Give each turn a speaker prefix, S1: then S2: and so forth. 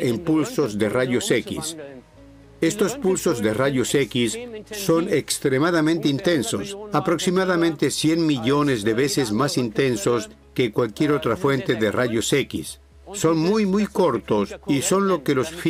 S1: en pulsos de rayos X. Estos pulsos de rayos X son extremadamente intensos, aproximadamente 100 millones de veces más intensos que cualquier otra fuente de rayos X. Son muy cortos y son lo que los